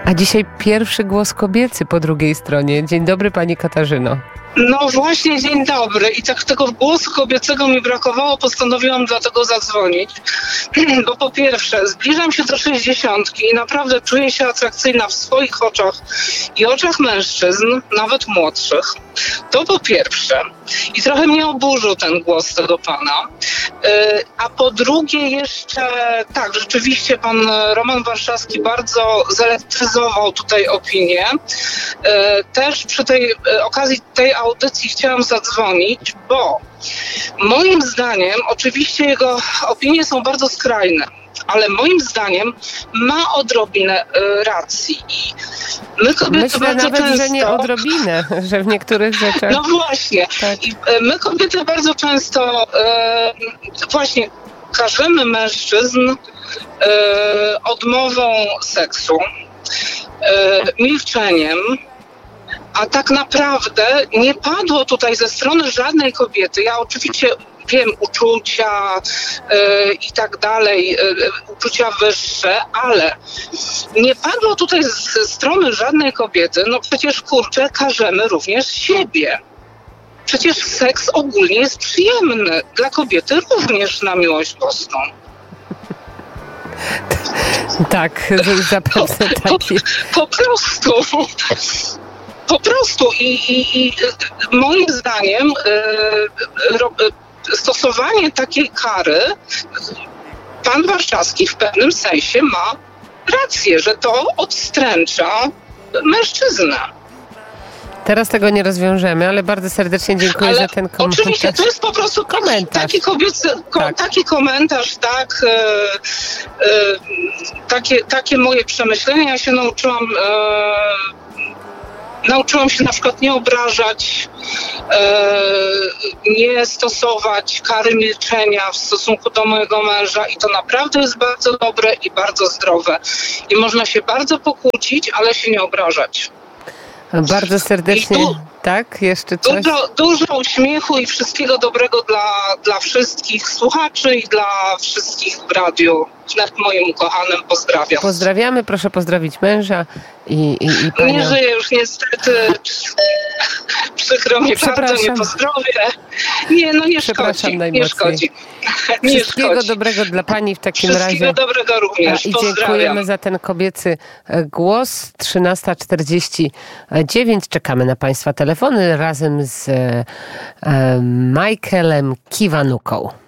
A dzisiaj pierwszy głos kobiecy po drugiej stronie. Dzień dobry, pani Katarzyno. No właśnie, dzień dobry. I tak tego głosu kobiecego mi brakowało, postanowiłam dlatego zadzwonić. Bo po pierwsze, zbliżam się do 60 i naprawdę czuję się atrakcyjna w swoich oczach i oczach mężczyzn, nawet młodszych. To po pierwsze. I trochę mnie oburzył ten głos tego pana. A po drugie jeszcze, tak, rzeczywiście pan Roman Warszawski bardzo zelektryzował tutaj opinię. Też przy tej okazji tej audycji chciałam zadzwonić, bo moim zdaniem, oczywiście jego opinie są bardzo skrajne, ale moim zdaniem ma odrobinę racji. I my kobiety myślę bardzo nawet, często... że nie odrobinę, że w niektórych rzeczach... No właśnie. Tak. I my kobiety bardzo często właśnie karzemy mężczyzn odmową seksu, milczeniem, a tak naprawdę nie padło tutaj ze strony żadnej kobiety. Ja oczywiście wiem, uczucia i tak dalej, uczucia wyższe, ale nie padło tutaj ze strony żadnej kobiety. No przecież, kurczę, karzemy również siebie. Przecież seks ogólnie jest przyjemny. Dla kobiety również na miłość boską. Tak, zapewne taki. Po prostu. I moim zdaniem stosowanie takiej kary, pan Warszawski w pewnym sensie ma rację, że to odstręcza mężczyznę. Teraz tego nie rozwiążemy, ale bardzo serdecznie dziękuję za ten komentarz. Oczywiście, to jest po prostu taki kobiecy, taki komentarz, tak, takie moje przemyślenia. Ja się nauczyłam się na przykład nie obrażać, nie stosować kary milczenia w stosunku do mojego męża i to naprawdę jest bardzo dobre i bardzo zdrowe. I można się bardzo pokłócić, ale się nie obrażać. Bardzo serdecznie, tak? Jeszcze coś? Dużo uśmiechu i wszystkiego dobrego dla wszystkich słuchaczy i dla wszystkich w radiu. Nawet moim ukochanym pozdrawiam. Pozdrawiamy, proszę pozdrowić męża i panią. Nie żyję już niestety. Przykro mi bardzo, nie pozdrowię. Nie szkodzi. Nie szkodzi. Wszystkiego dobrego dla pani w takim razie. Wszystkiego dobrego również. I dziękujemy za ten kobiecy głos. 13:49. Czekamy na państwa telefony razem z Michaelem Kiwanuką.